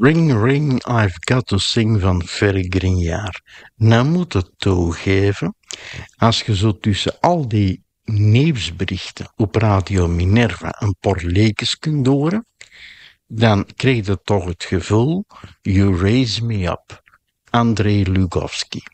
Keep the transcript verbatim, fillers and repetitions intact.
Ring Ring I've Got to Sing van Ferry Grignard. Nou moet het toegeven, als je zo tussen al die nieuwsberichten op Radio Minerva een paar leekjes kunt horen, dan krijg je toch het gevoel, you raise me up. André Lugovski.